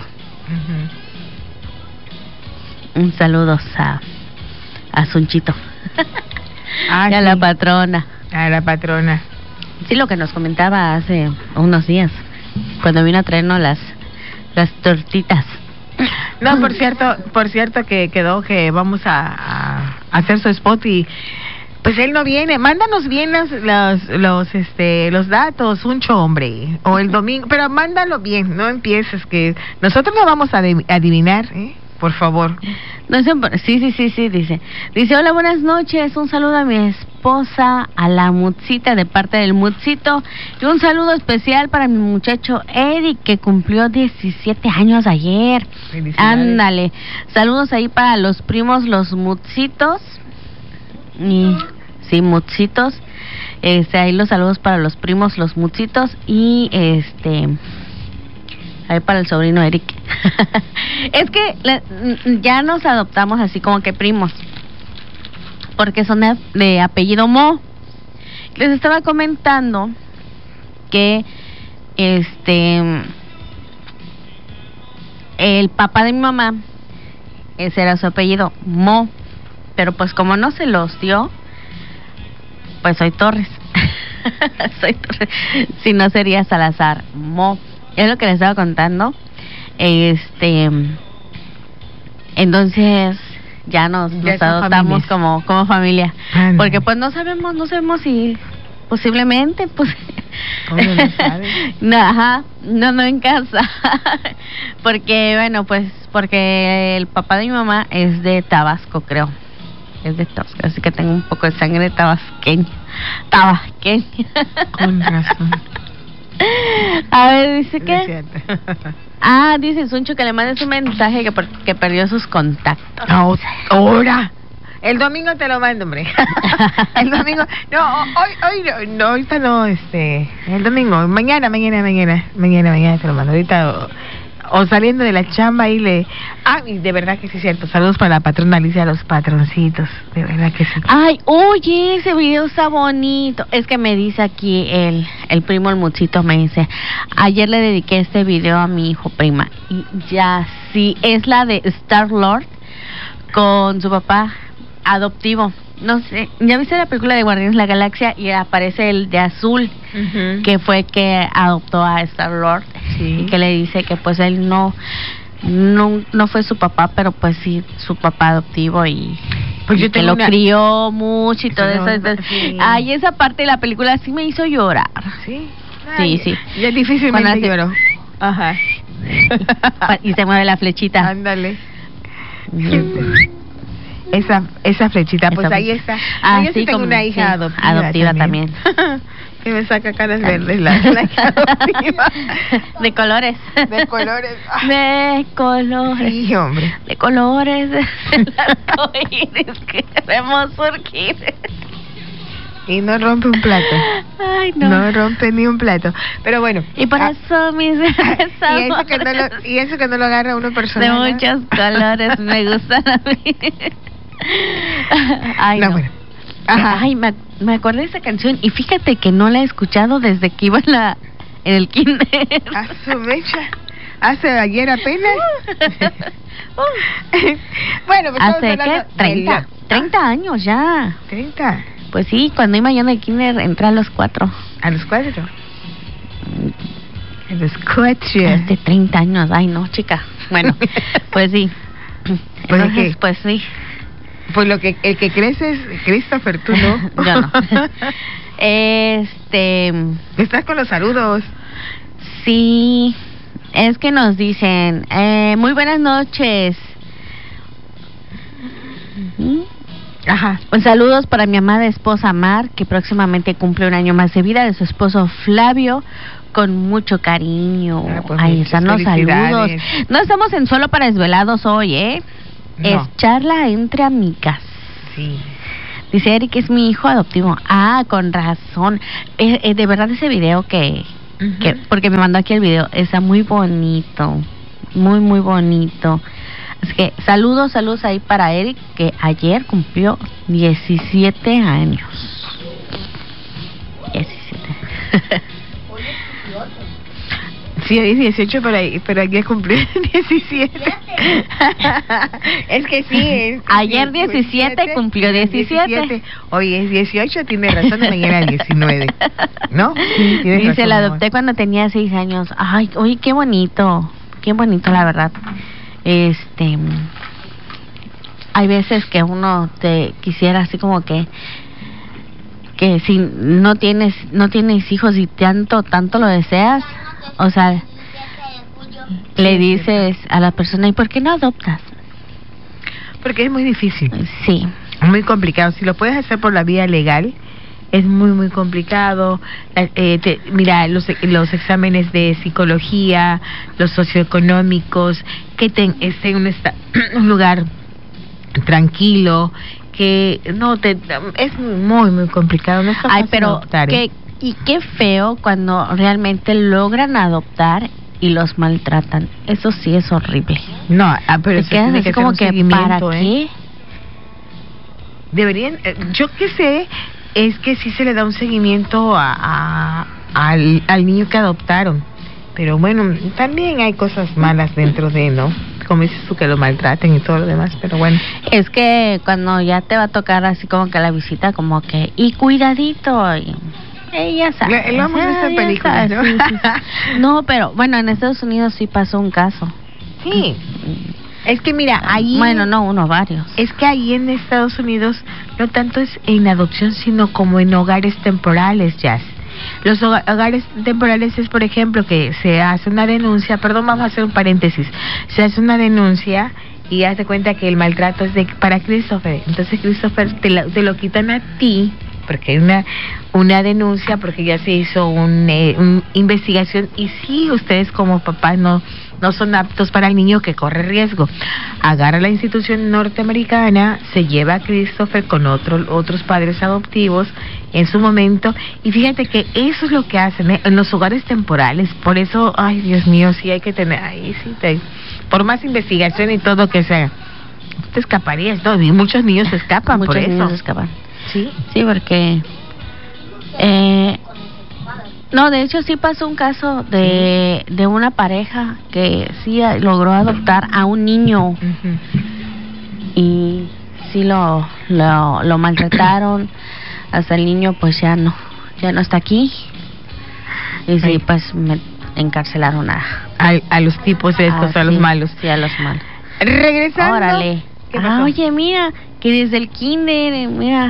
Uh-huh.
Un saludo a, a Sunchito.
Ah,
y a
sí.
la patrona.
A la patrona.
Sí, lo que nos comentaba hace unos días, cuando vino a traernos las, las tortitas.
No, por cierto, por cierto que quedó que vamos a, a hacer su spot y pues él no viene. Mándanos bien los los, los este los datos, Uncho, hombre, o el domingo, pero mándalo bien, no empieces que nosotros no vamos a adi- adivinar, ¿eh? Por favor.
No sé, por- sí, sí, sí, sí, dice. Dice, hola, buenas noches, un saludo a mi esposa, a la Mutsita de parte del Mutsito, y un saludo especial para mi muchacho Eric, que cumplió diecisiete años ayer.
Felicidades.
Ándale. Saludos ahí para los primos, los Mutsitos. Y, sí, Mutsitos. Este, ahí los saludos para los primos, los Mutsitos, y este... ahí para el sobrino Eric. Es que le, ya nos adoptamos así como que primos, porque son de, de apellido Mo. Les estaba comentando que este el papá de mi mamá, ese era su apellido, Mo, pero pues como no se los dio, pues soy Torres. Soy Torres. Si no sería Salazar, Mo. Es lo que les estaba contando. Este, entonces ya nos,
Ya
nos
son
adoptamos
familias.
como como familia,
Ah, no.
porque pues no sabemos, no sabemos si posiblemente pues
¿Cómo no sabes?
no, ajá, no, no en casa. Porque bueno, pues porque el papá de mi mamá es de Tabasco, creo. Es de Tabasco, así que tengo un poco de sangre tabasqueña. Tabasqueña.
Con razón.
A ver, dice
No es
que
cierto.
ah, dice Suncho que le mandes un mensaje que, por- que perdió sus contactos.
No, ahora. El domingo te lo mando, hombre. El domingo. No, hoy, hoy, no, no, ahorita no, este. El domingo, mañana, mañana, mañana, mañana, mañana te lo mando. Ahorita, o, o saliendo de la chamba y le. Ah, y de verdad que sí es cierto. Saludos para la patrona Alicia, a los patroncitos. De verdad que sí.
Ay, oye, ese video está bonito. Es que me dice aquí el, el primo, el Muchito, me dice, ayer le dediqué este video a mi hijo prima. Y ya, sí, es la de Star-Lord con su papá adoptivo. No sé, ¿ya viste la película de Guardianes de la Galaxia? Y aparece el de azul,
Uh-huh.
que fue que adoptó a Star-Lord.
Sí.
Y que le dice que pues él no, no, no fue su papá, pero pues sí, su papá adoptivo y...
Pues yo
y que
tengo
lo
una-
crió mucho y todo
Pero,
eso. Entonces,
sí.
ay, esa parte de la película sí me hizo llorar.
Sí.
Sí, sí.
Ya difícilmente
Cuando hace-
lloro. Ajá.
Y se mueve la flechita.
Ándale.
Mm.
Esa, esa flechita, pues
Esa
ahí
flechita.
está.
Ah,
No, yo sí,
sí,
tengo
como-
una hija
sí,
adoptiva,
adoptiva
también. Que me saca caras verdes la, la hija adoptiva.
De colores.
De colores. Ah,
De colores.
sí, hombre.
De colores. El arco iris que queremos surgir.
Y no rompe un plato.
Ay, no.
No rompe ni un plato. Pero bueno.
Y por
ah,
eso mis
y eso que no lo, y eso que no lo agarra uno
de
personal. ¿no?
muchos colores me gustan a mí. Ay,
No,
no.
bueno. Ajá.
Ay, me, me acordé de esa canción y fíjate que no la he escuchado desde que iba en la en el kinder.
A su mecha. Hace ayer apenas. Bueno, pues estamos
Hace
hablando
qué?
de
treinta,
la-
treinta años ya.
treinta.
Pues sí, cuando iba yo en el kinder entré a los cuatro.
A los cuatro. A los cuatro.
Hace treinta años, ay no, chica. Bueno, pues sí.
Pues,
Entonces,
¿qué?
pues sí.
Pues lo que el que crece es Christopher, tú no.
Yo no. Este,
Estás con los saludos.
sí, es que nos dicen, eh, muy buenas noches. Ujú.
Ajá.
Pues saludos para mi amada esposa Mar, que próximamente cumple un año más de vida, de su esposo Flavio, con mucho cariño.
Ah, pues
Ahí
muchas
están los saludos.
felicidades.
No estamos en Solo para Desvelados hoy, ¿eh?
No.
Es charla entre amigas.
Sí.
Dice Eric, es mi hijo adoptivo. Ah, con razón. Eh, eh, de verdad ese video que,
Ujú.
que, porque me mandó aquí el video, está muy bonito. Muy, muy bonito. Así que saludos, saludos ahí para Eric, que ayer cumplió diecisiete años. diecisiete.
Sí, hoy es dieciocho, pero, ahí- pero ayer cumplí diecisiete. Es que sí. Es,
Ayer diecisiete, cumplió diecisiete.
Hoy es dieciocho, tiene razón, mañana diecinueve. ¿No? Sí, tienes
Dice,
razón,
la
amor.
adopté cuando tenía seis años. Ay, oye, qué bonito. Qué bonito, la verdad. Este... Hay veces que uno te quisiera así como que... Que si no tienes no tienes hijos y tanto, tanto lo deseas, o sea, le dices a la persona, ¿y por qué no adoptas?
Porque es muy difícil.
Sí.
Muy complicado. Si lo puedes hacer por la vía legal, es muy, muy complicado. La- eh, te- mira, los, los exámenes de psicología, los socioeconómicos, que te, esté en un, esta- un lugar tranquilo, que no te es muy, muy complicado. No es tan
Ay,
fácil
pero
adoptar, ¿eh?
qué, y qué feo cuando realmente logran adoptar y los maltratan. Eso sí es horrible.
No, ah, pero
Te
eso
quedas
tiene
así
que ser
como
un
que,
seguimiento,
¿para
¿eh?
qué?
Deberían, eh, yo que sé, es que sí se le da un seguimiento a, a- al, al niño que adoptaron. Pero bueno, también hay cosas malas dentro de, ¿no? Como dices tú, que lo maltraten y todo lo demás, pero bueno.
Es que cuando ya te va a tocar así como que la visita, como que, y cuidadito, y ella sabe.
Lo- lo hemos
ah,
visto en
ya
películas,
sabes,
¿no?
sí, sí. No, pero bueno, en Estados Unidos sí pasó un caso.
Sí. Es que mira, ahí...
Bueno, no uno, varios.
Es que ahí en Estados Unidos no tanto es en adopción, sino como en hogares temporales, Jazz. Los hoga- hogares temporales es, por ejemplo, que se hace una denuncia, perdón, vamos a hacer un paréntesis, se hace una denuncia y haz de cuenta que el maltrato es de para Christopher, entonces Christopher te, la- te lo quitan a ti, porque hay una una denuncia, porque ya se hizo un, eh, un investigación y si ustedes como papás no no son aptos para el niño que corre riesgo, agarra la institución norteamericana, se lleva a Christopher con otro, otros padres adoptivos en su momento, y fíjate que eso es lo que hacen, ¿eh? En los hogares temporales. Por eso, ay Dios mío, sí hay que tener, ahí sí te, por más investigación y todo que sea, te escaparías, ¿no? Y muchos niños se escapan
Muchos
por eso.
niños escapan.
Sí.
Sí, porque... Eh, no, de hecho sí pasó un caso de, de una pareja que sí a- logró adoptar a un niño
Ujú.
y sí lo, lo, lo maltrataron. Hasta el niño pues ya no, ya no está aquí. Y sí,
Ay.
pues me encarcelaron a...
A, a los tipos estos,
ah,
a los
sí,
malos.
Sí, a los malos.
Regresando.
Órale.
¿Qué
Ah,
pasó?
oye, mira, que desde el kinder, eh, mira,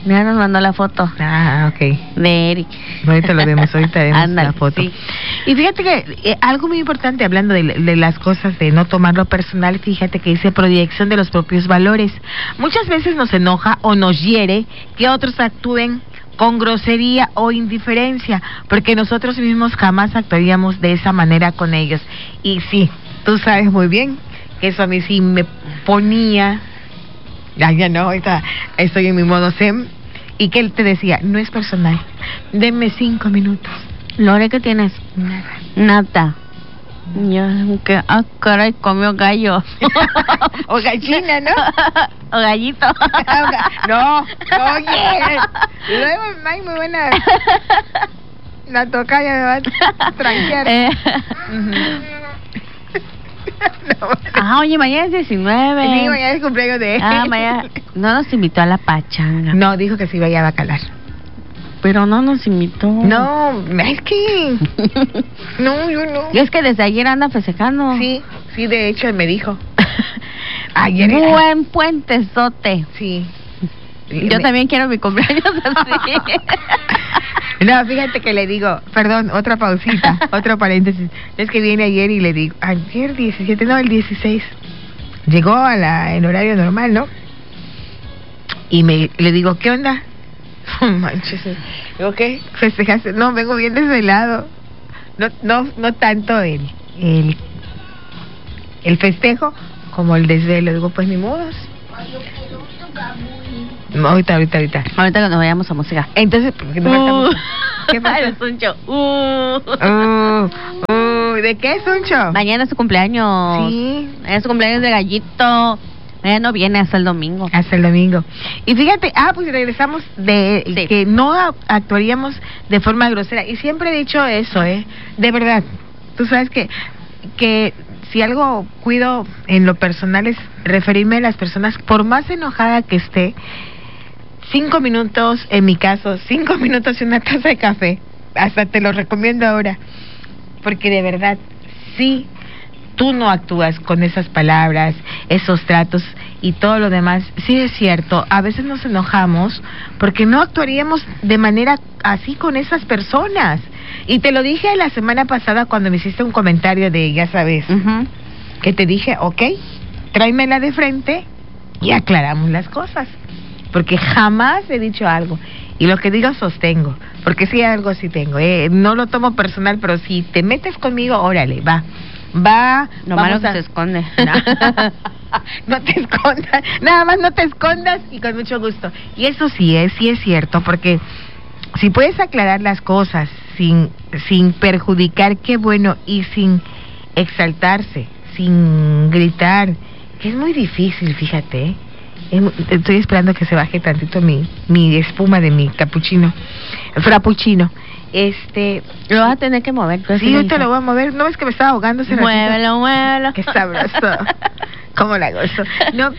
Ya nos mandó la foto.
Ah, ok.
De Eric.
Ahorita lo vemos, ahorita vemos
Ándale,
la foto.
sí.
Y fíjate que eh, algo muy importante, hablando de, de las cosas de no tomarlo personal, fíjate que dice proyección de los propios valores. Muchas veces nos enoja o nos hiere que otros actúen con grosería o indiferencia, porque nosotros mismos jamás actuaríamos de esa manera con ellos. Y sí, tú sabes muy bien que eso a mí sí me ponía... Ya, ya no, ahorita estoy en mi modo zen. Y que él te decía, no es personal, denme cinco minutos.
Lore, ¿qué tienes?
Nada.
Nata. Ya, que, ah, caray, comió gallo.
O gallina, ¿no?
O gallito.
No, oye. Luego hay muy buena. La toca ya me va a tranquear.
Eh.
Uh-huh. No,
Ah, oye, mañana es diecinueve.
sí, mañana es cumpleaños de él.
Ah, mañana. No nos invitó a la pachanga.
No, dijo que se iba a bacalar.
Pero no nos invitó.
No, es que... No, yo no.
Y es que desde ayer anda festejando.
Sí, sí, de hecho él me dijo. Ayer.
Buen puentezote.
Sí.
Yo
Me-
también quiero mi cumpleaños así.
No, fíjate que le digo, perdón, otra pausita, otro paréntesis. Es que viene ayer y le digo, ayer diecisiete, no, el dieciséis. Llegó a la, en horario normal, ¿no? Y me le digo, ¿qué onda? Oh, manches. Digo, ¿qué? ¿Festejaste? No, vengo bien desvelado. No, no, no tanto el, el, el festejo como el desvelo. Digo, pues ni modos. No, ahorita, ahorita, ahorita.
Ahorita cuando vayamos a música.
Entonces, ¿por qué no faltamos? ¿Qué pasa?
Ay, Suncho. Uh.
Uh, uh, ¿de qué es Suncho?
Mañana es su cumpleaños.
Sí.
Mañana es su cumpleaños de gallito. Mañana no viene hasta el domingo.
Hasta el domingo. Y fíjate, ah, pues regresamos de
Sí.
que no a- actuaríamos de forma grosera. Y siempre he dicho eso, ¿eh? De verdad. Tú sabes que, que si algo cuido en lo personal es referirme a las personas, por más enojada que esté, cinco minutos, en mi caso, cinco minutos y una taza de café. Hasta te lo recomiendo ahora. Porque de verdad, sí, tú no actúas con esas palabras, esos tratos y todo lo demás. Sí es cierto, a veces nos enojamos porque no actuaríamos de manera así con esas personas. Y te lo dije la semana pasada cuando me hiciste un comentario de, ya sabes,
Ujú.
que te dije, ok, tráemela de frente y aclaramos las cosas. Porque jamás he dicho algo. Y lo que digo sostengo. Porque sí, algo sí tengo. Eh. No lo tomo personal, pero si te metes conmigo, órale, va. Va.
Lo
vamos
malo que
a-
se esconde.
No. No te escondas. Nada más no te escondas y con mucho gusto. Y eso sí es, sí es cierto. Porque si puedes aclarar las cosas sin, sin perjudicar, qué bueno. Y sin exaltarse, sin gritar. Que es muy difícil, fíjate, ¿eh? Estoy esperando que se baje tantito mi mi espuma de mi capuchino, frappuccino. Este,
Lo vas a tener que mover. tú así
sí,
le
yo te
dices.
lo voy a mover. No es que me estaba ahogando ese ratito.
Muévelo, muévelo.
Qué sabroso. ¿Cómo la gozo? No.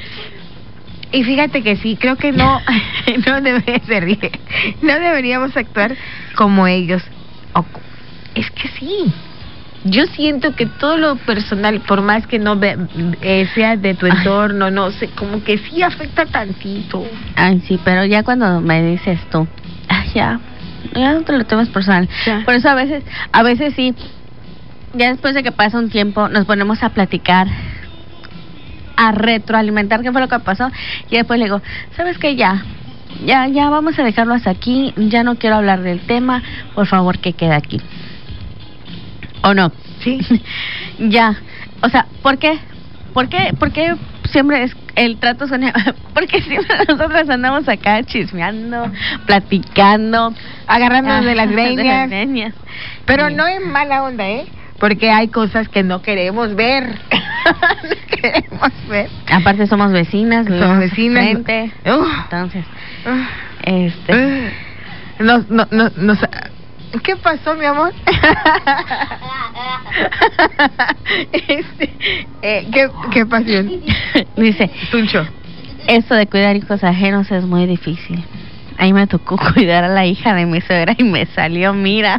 Y fíjate que sí, creo que no, no debe se ríe. No deberíamos actuar como ellos. O co- es que sí. Yo siento que todo lo personal, por más que no ve, eh, sea de tu entorno, no sé, como que sí afecta tantito.
Ay, sí, pero ya cuando me dices tú, ay, ya, ya no te lo tomes personal.
Ya.
Por eso a veces, a veces sí, ya después de que pasa un tiempo, nos ponemos a platicar, a retroalimentar qué fue lo que pasó, y después le digo, ¿sabes qué? Ya, ya, ya vamos a dejarlo hasta aquí, ya no quiero hablar del tema, por favor que quede aquí. ¿O no?
Sí.
Ya, o sea, ¿por qué? ¿Por qué, por qué siempre es el trato suena? Porque siempre nosotros andamos acá chismeando, platicando,
Agarrándonos de las
de las
greñas.
greñas.
Pero
Sí.
no en mala onda, ¿eh? Porque hay cosas que no queremos ver. No queremos ver.
Aparte somos vecinas,
Somos
vivimos
vecinas.
enfrente,
Uf.
entonces,
Ah.
este,
Ah. Nos, no, no, nos... ¿Qué pasó, mi amor? este, eh, ¿qué, ¿Qué pasión?
dice,
Tuncho.
esto de cuidar hijos ajenos es muy difícil. Ahí me tocó cuidar a la hija de mi suegra y me salió, mira.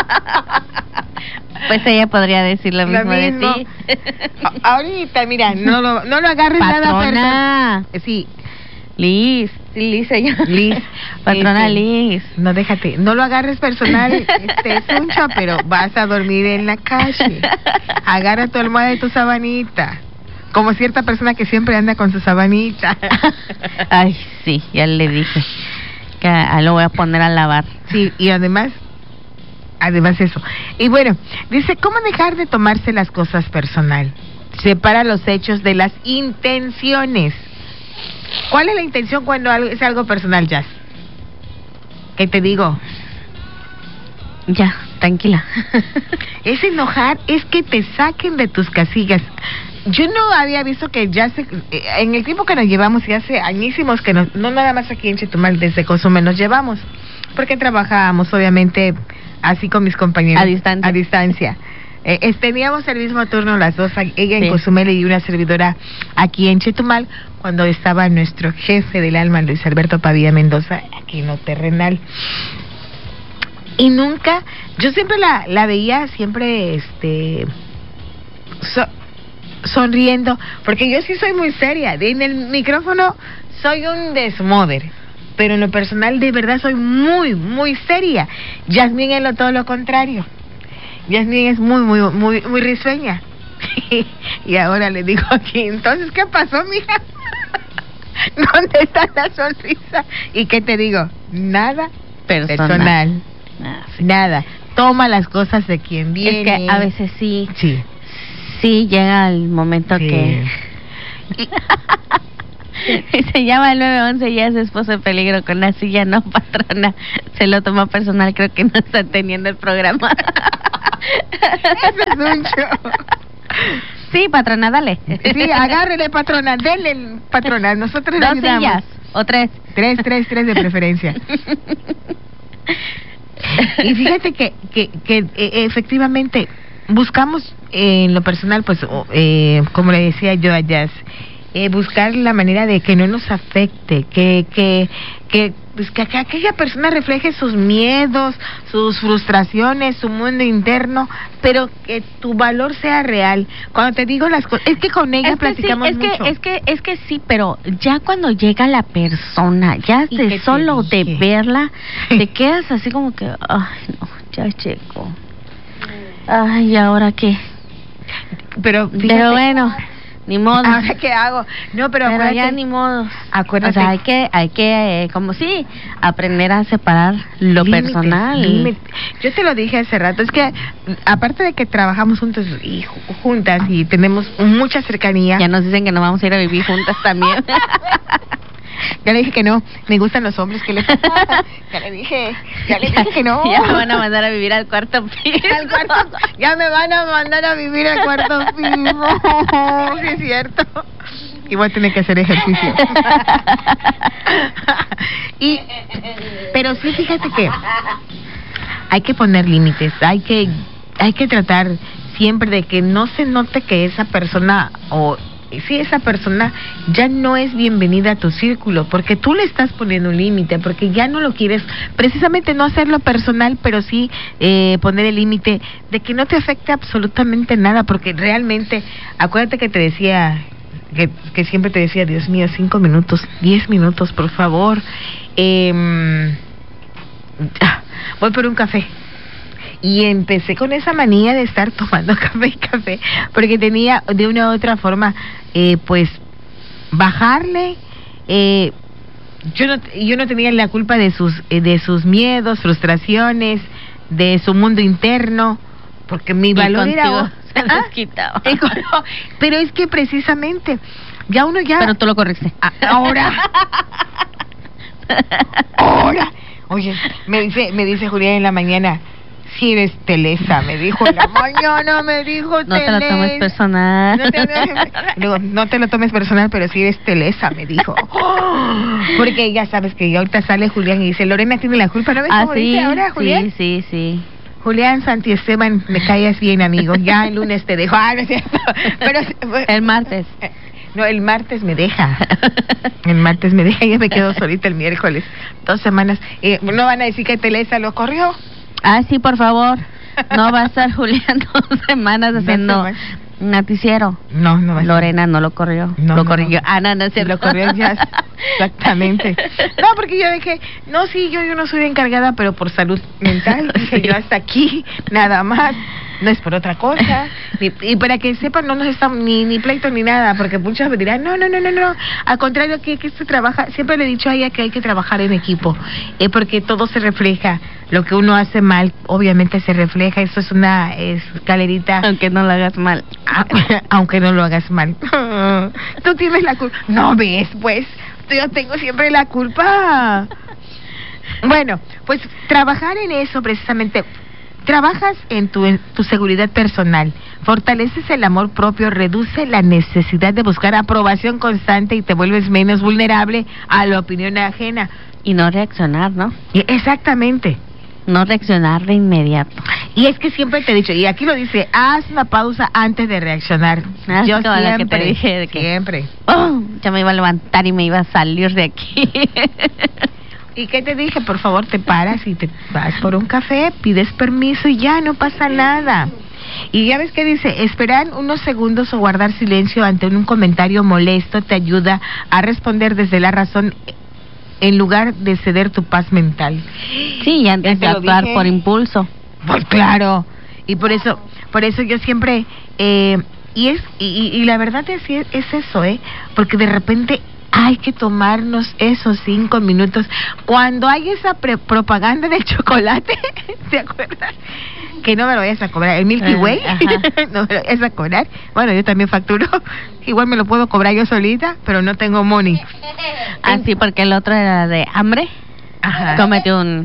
Pues ella podría decir lo
Lo
mismo,
mismo.
de ti.
A- ahorita, mira, no lo, no lo agarres nada
Patrona.
personal. Sí.
Liz, sí, Liz se llama.
Liz.
Patrona
Este,
Liz.
No, déjate, no lo agarres personal, este, Suncha, pero vas a dormir en la calle. Agarra tu almohada y tu sabanita. Como cierta persona que siempre anda con su sabanita.
Ay, sí, ya le dije que ah, lo voy a poner a lavar.
Sí, y además, además eso. Y bueno, dice, ¿cómo dejar de tomarse las cosas personal? Separa los hechos de las intenciones. ¿Cuál es la intención cuando algo, es algo personal, Jazz? ¿Qué te digo?
Ya, tranquila.
Es enojar, es que te saquen de tus casillas. Yo no había visto que ya se, en el tiempo que nos llevamos, y hace añísimos que nos, no nada más aquí en Chetumal, desde Cozumel nos llevamos, porque trabajábamos obviamente así con mis compañeros.
A distancia.
A distancia. Eh, eh, teníamos el mismo turno las dos, ella en
Sí.
Cozumel y una servidora aquí en Chetumal, cuando estaba nuestro jefe del alma, Luis Alberto Pavía Mendoza, aquí en lo terrenal. Y nunca, yo siempre la, la veía siempre, este, so, sonriendo, porque yo sí soy muy seria, en el micrófono soy un desmoder, pero en lo personal de verdad soy muy, muy seria. Yasmín es lo, todo lo contrario. Yasmín es muy, muy, muy, muy risueña. Y ahora le digo aquí, entonces, ¿qué pasó, mija? ¿Dónde está la sonrisa? ¿Y qué te digo? Nada
Personal.
personal.
Ah, sí.
Nada. Toma las cosas de quien viene.
Es que a veces sí,
Sí.
sí llega el momento
Sí.
que... Y se llama el nueve once y es esposo en peligro con la silla, no, patrona. Se lo toma personal, creo que no está teniendo el programa.
Eso es un show.
Sí, patrona, dale.
Sí, agárrele, patrona, denle, patrona, nosotros le
Dos
ayudamos.
sillas, o tres.
Tres, tres, tres de preferencia. Y fíjate que, que, que eh, efectivamente buscamos eh, en lo personal, pues, oh, eh, como le decía yo a Jazz, eh, buscar la manera de que no nos afecte, que que que, pues, que, que aquella persona refleje sus miedos, sus frustraciones, su mundo interno, pero que tu valor sea real. Cuando te digo las cosas, es que con ella
Es que sí,
platicamos
es
mucho.
que, es que, es que sí, pero ya cuando llega la persona, ya
¿Y qué te
de solo de
dije?
verla, te quedas así como que, ay, no, ya llegó. Ay, ¿y ahora qué?
Pero, fíjate,
Pero bueno, ni modo.
¿ahora qué hago? No, pero,
Pero
acuérdate,
ya ni modo.
acuérdate.
O sea, hay que, hay que, eh, como sí, aprender a separar lo
límites,
personal.
límites. Yo te lo dije hace rato, es que aparte de que trabajamos juntos y ju- juntas y tenemos mucha cercanía,
Ya nos dicen que no vamos a ir a vivir juntas también.
ya le dije que no, me gustan los hombres, ¿qué le pasa? Ya le dije, ya le dije que no.
Ya me van a mandar a vivir al cuarto piso.
Al cuarto, ya me van a mandar a vivir al cuarto piso. Sí, es cierto. Y voy a tener que hacer ejercicio. Y, pero sí, fíjate que hay que poner límites, hay que, hay que tratar siempre de que no se note que esa persona o si esa persona ya no es bienvenida a tu círculo, porque tú le estás poniendo un límite, porque ya no lo quieres, precisamente no hacerlo personal, pero sí eh, poner el límite de que no te afecte absolutamente nada, porque realmente, acuérdate que te decía, que, que siempre te decía, Dios mío, cinco minutos, diez minutos, por favor, eh, voy por un café. Y empecé con esa manía de estar tomando café y café, porque tenía de una u otra forma, eh, pues, bajarle. Eh, yo no, yo no tenía la culpa de sus, eh, de sus miedos, frustraciones, de su mundo interno, porque mi
Y
valor era.
contigo se
¿Ah?
desquitaba.
Eh, no, pero es que precisamente, ya uno ya.
Pero tú lo corriste.
A- ahora. Ahora. Oye, me dice, me dice Julián en la mañana. Si eres Telesa, me dijo en la mañana, me dijo
No te lo
Telesa.
tomes personal.
No te, digo, no te lo tomes personal, pero si eres Telesa, me dijo. Porque ya sabes que ahorita sale Julián y dice, Lorena tiene la culpa, ¿no ves
Ah,
cómo
sí,
dice ahora Julián?
sí, sí, sí.
Julián Santi Esteban, me callas bien, amigo. Ya el lunes te dejo. Ah, no es cierto. Pero,
El martes.
no, el martes me deja. El martes me deja y ya me quedo solita el miércoles. Dos semanas. Eh, no van a decir que Telesa lo corrió.
Ah, sí, por favor. No va a estar Julián dos semanas haciendo
semanas.
noticiero.
No, no va a ser.
Lorena no lo corrió.
No,
lo
no,
corrió.
no.
Ah, no, no es cierto.
Lo corrió ya. Exactamente. No, porque yo dije, no, sí, yo, yo no soy encargada, pero por salud mental. Dije yo hasta aquí, nada más. No es por otra cosa. Ni, y para que sepan, no nos estamos ni, ni pleito ni nada, porque muchos me dirán, no, no, no, no, no. Al contrario, que, que se trabaja, siempre le he dicho a ella que hay que trabajar en equipo, eh, porque todo se refleja. Lo que uno hace mal, obviamente se refleja. Eso es una escalerita.
Aunque no lo hagas mal.
Aunque no lo hagas mal. Tú tienes la culpa. No ves, pues. Yo tengo siempre la culpa. Bueno, pues trabajar en eso precisamente. Trabajas en tu, en tu seguridad personal, fortaleces el amor propio, reduce la necesidad de buscar aprobación constante y te vuelves menos vulnerable a la opinión ajena.
Y no reaccionar, ¿no?
Y exactamente.
No reaccionar de inmediato.
Y es que siempre te he dicho, y aquí lo dice, haz una pausa antes de reaccionar.
Ah,
Yo
como la
siempre,
que te dije de que,
siempre.
Oh, ya me iba a levantar y me iba a salir de aquí.
¿Y qué te dije? Por favor, te paras y te vas por un café, pides permiso y ya, no pasa nada. Y ya ves que dice, esperar unos segundos o guardar silencio ante un comentario molesto te ayuda a responder desde la razón en lugar de ceder tu paz mental.
Sí, y antes de actuar por impulso.
Pues claro, y por eso, por eso yo siempre, eh, y es y, y la verdad es, es eso, ¿eh? Porque de repente hay que tomarnos esos cinco minutos. Cuando hay esa pre propaganda del chocolate, ¿te acuerdas? Que no me lo vayas a cobrar. El Milky Way, uh, no me lo vayas a cobrar. Bueno, yo también facturo. Igual me lo puedo cobrar yo solita, pero no tengo money.
Ah, sí, porque el otro era de hambre.
Ajá.
Cómete un...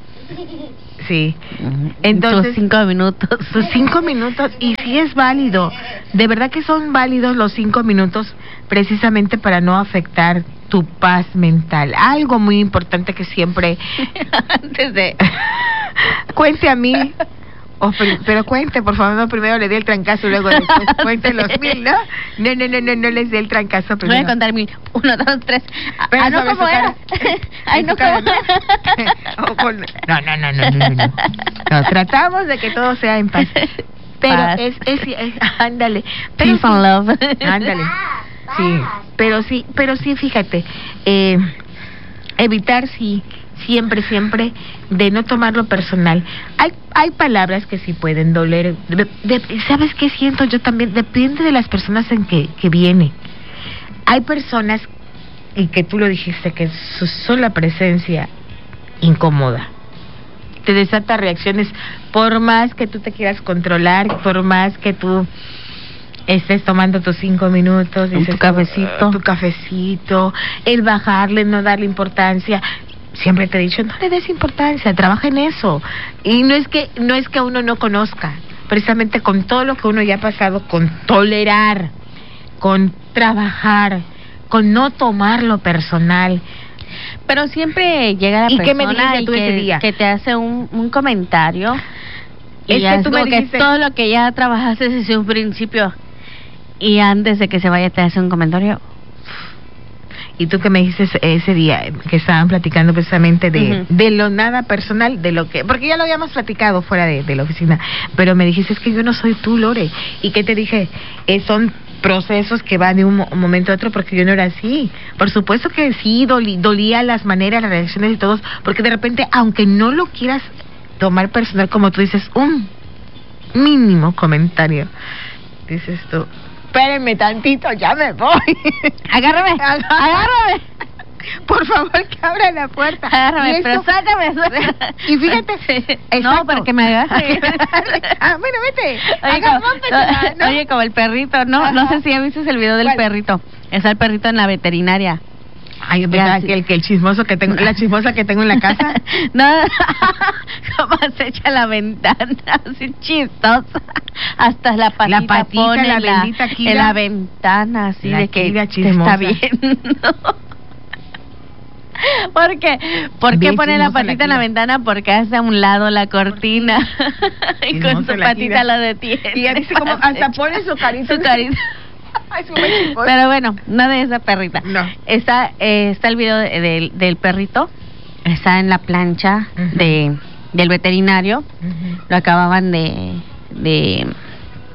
Sí. Entonces,
sus cinco minutos.
Sus cinco minutos, y sí es válido. De verdad que son válidos los cinco minutos precisamente para no afectar tu paz mental. Algo muy importante que siempre...
Antes de...
Cuente a mí. Oh, pero, pero cuente, por favor, no, primero le dé el trancazo y luego después cuente los mil, ¿no? No, no, no, no, no les dé el trancazo primero.
Voy a contar mil. Uno, dos, tres.
Pero
ah, no, ¿cómo era? Ay, no,
cara,
¿cómo?
¿no? no, no, no, no, no, no. No, tratamos de que todo sea en paz. Pero
paz.
es, es, es, ándale. Pero
Peace and love.
Ándale. Sí, pero sí, pero sí, fíjate, eh, evitar, sí, siempre, siempre, de no tomarlo personal. Hay hay palabras que sí pueden doler. De, de, ¿Sabes qué siento? Yo también, depende de las personas en que, que viene. Hay personas, y que tú lo dijiste, que su sola presencia incomoda. Te desata reacciones, por más que tú te quieras controlar, por más que tú estés tomando tus cinco minutos, dices,
tu cafecito,
tu cafecito, el bajarle, no darle importancia. Siempre te he dicho, no le des importancia, trabaja en eso. Y no es que no es que uno no conozca, precisamente con todo lo que uno ya ha pasado, con tolerar, con trabajar, con no tomarlo personal.
Pero siempre llega la
¿Y
persona
qué me dijiste tú
y que,
ese día?
que te hace un, un comentario. Y
Es
ya
que tú
es
me
como que
dijiste...
todo lo que ya trabajaste desde un principio. Y antes de que se vaya te hace un comentario.
Y tú que me dijiste ese día, que estaban platicando precisamente de, uh-huh. de lo nada personal, de lo que... Porque ya lo habíamos platicado fuera de, de la oficina, pero me dijiste, es que yo no soy tú, Lore. ¿Y qué te dije? Eh, son procesos que van de un, mo- un momento a otro, porque yo no era así. Por supuesto que sí, doli- dolía las maneras, las reacciones y todos, porque de repente, aunque no lo quieras tomar personal, como tú dices, un mínimo comentario, dices tú... Espérenme tantito, ya me voy.
Agárrame, agárrame.
Por favor, que abra la puerta.
Agárrame, pero sácame.
Y fíjate.
Sí. No, para que me agarre.
Ah, bueno, vete.
Oye,
Haga,
como,
pómpetela, ¿no?
Oye, como el perrito. No, no sé si ya viste el video del
¿Cuál?
perrito. Está el perrito en la veterinaria.
Ay, yo pensaba que el, que el chismoso que tengo, la chismosa que tengo en la casa.
No, cómo se echa la ventana, así chistosa. Hasta la patita,
la patita
pone
la,
la
bendita Kira,
en la ventana, así
la
de que
Kira
te está viendo. ¿Por qué? ¿Por qué pone la patita la en la ventana? Porque hace a un lado la cortina y con su patita lo detiene.
Y ya dice como, hasta pone su carita.
Su carita. Pero bueno, no de esa perrita.
No.
Está, eh, está el video de, de, del perrito. Está en la plancha uh-huh. de del veterinario. Uh-huh. Lo acababan de, de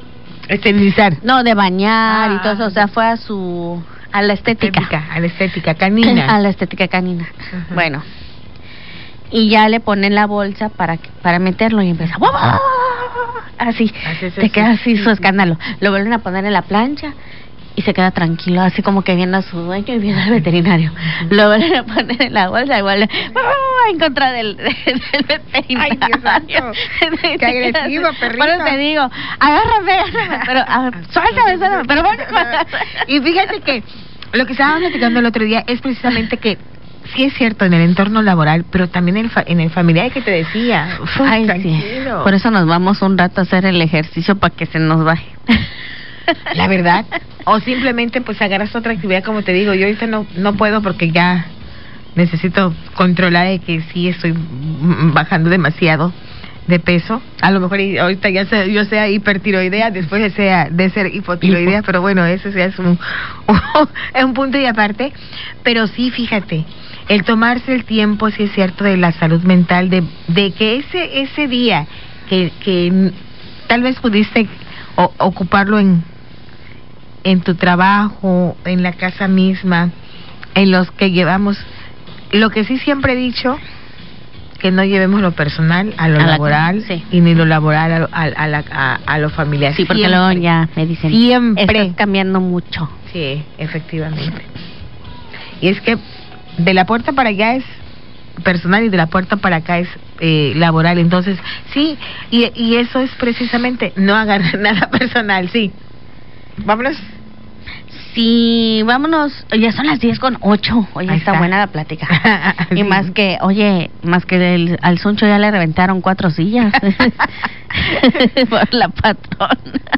Esterilizar.
No, de bañar
Ah,
y todo eso, o sea, fue a su... a la estética.
Estética, a la estética canina.
A la estética canina.
Ajá.
Bueno. Y ya le ponen la bolsa para que- para meterlo y empieza... Así,
Así es,
te
sí,
queda así
sí,
su
sí.
escándalo. Lo vuelven a poner en la plancha y se queda tranquilo, así como que viene a su dueño y viene al veterinario. Lo vuelven a poner en la bolsa y vuelve en contra del, del veterinario.
Ay, Dios santo. Qué agresivo, perrito.
Por eso te digo, agárrame, agárrame, pero a- suéltame, suéltame, pero bueno.
Y fíjate que lo que estábamos platicando el otro día es precisamente que sí es cierto en el entorno laboral, pero también en el, fa- en el familiar que te decía. Uf,
Ay, sí.
tranquilo.
Por eso nos vamos un rato a hacer el ejercicio para que se nos baje.
La verdad. O simplemente pues agarras otra actividad, como te digo. Yo ahorita no, no puedo porque ya necesito controlar de que sí estoy mm, bajando demasiado de peso. A lo mejor y ahorita ya sea, yo sea hipertiroidea, después de, sea, de ser hipotiroidea,
Hipo.
pero bueno, eso ya es un, es un punto y aparte. Pero sí, fíjate, el tomarse el tiempo, sí es cierto, de la salud mental, de, de que ese ese día que, que tal vez pudiste o, ocuparlo en en tu trabajo, en la casa misma, en los que llevamos, lo que sí siempre he dicho, que no llevemos lo personal a lo
A la
laboral,
casa, sí.
y ni lo laboral a lo, a, a la- a- a lo familiar.
Sí, porque
Siempre.
luego ya me dicen,
Siempre.
estás cambiando mucho.
Sí, efectivamente. Y es que de la puerta para allá es personal y de la puerta para acá es eh, laboral. Entonces, sí, y, y eso es precisamente no agarrar nada personal, sí. Vámonos.
Sí, vámonos, ya son las diez con ocho, oye,
Ahí
está,
está.
buena la plática. Y
Sí.
más que, oye, más que el, al Suncho ya le reventaron cuatro sillas por la patrona.